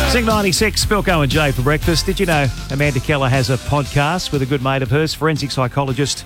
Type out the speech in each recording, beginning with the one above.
Zing 96, Spilko and Jay for breakfast. Did you know Amanda Keller has a podcast with a good mate of hers, forensic psychologist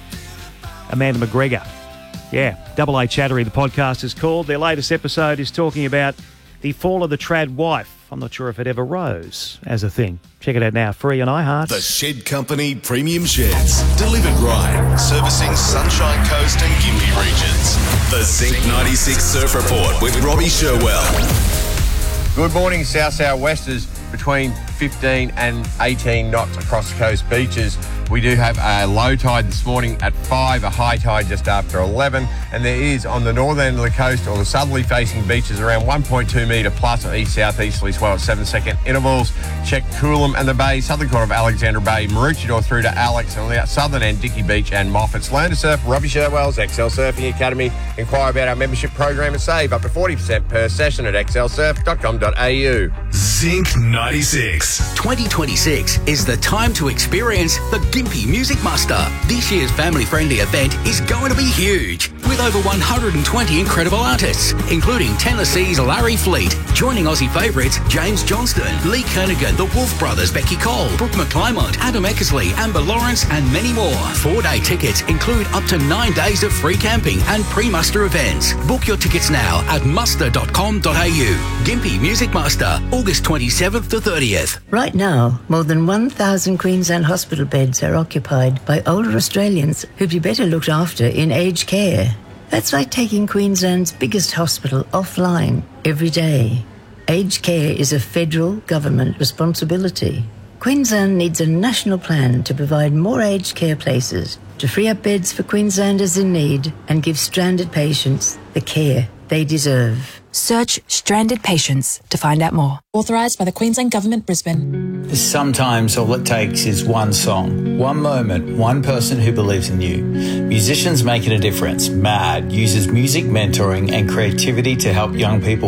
Amanda McGregor? Yeah, Double A Chattery, the podcast is called. Their latest episode is talking about the fall of the trad wife. I'm not sure if it ever rose as a thing. Check it out now, free on iHeart. The Shed Company Premium Sheds. Delivered right. Servicing Sunshine Coast and Gympie regions. The Zinc 96 Surf Report with Robbie Sherwell. Good morning, South-Southwesters. Between 15 and 18 knots across the coast beaches. We do have a low tide this morning at 5, a high tide just after 11, and there is on the northern end of the coast or the southerly facing beaches around 1.2 metre plus on east-southeasterly swell at 7-second intervals. Check Coolum and the Bay, southern corner of Alexandra Bay, Maroochydore through to Alex, and on the southern end, Dickey Beach and Moffat's. Learn to surf, Robbie Sherwell's XL Surfing Academy. Inquire about our membership program and save up to 40% per session at xlsurf.com.au. Zinc 96. 2026 is the time to experience the Gympie Music Muster. This year's family-friendly event is going to be huge, with over 120 incredible artists, including Tennessee's Larry Fleet, joining Aussie favourites James Johnston, Lee Kernaghan, the Wolf Brothers, Becky Cole, Brooke McClymont, Adam Eckersley, Amber Lawrence, and many more. 4-day tickets include up to 9 days of free camping and pre-muster events. Book your tickets now at muster.com.au. Gympie Music Muster, August 27th to 30th. Right now, more than 1,000 Queensland hospital beds are occupied by older Australians who'd be better looked after in aged care. That's like taking Queensland's biggest hospital offline every day. Aged care is a federal government responsibility. Queensland needs a national plan to provide more aged care places, to free up beds for Queenslanders in need and give stranded patients the care they deserve. Search stranded patients to find out more. Authorised by the Queensland Government, Brisbane. Sometimes all it takes is one song, one moment, one person who believes in you. Musicians Making a Difference, MAD, uses music mentoring and creativity to help young people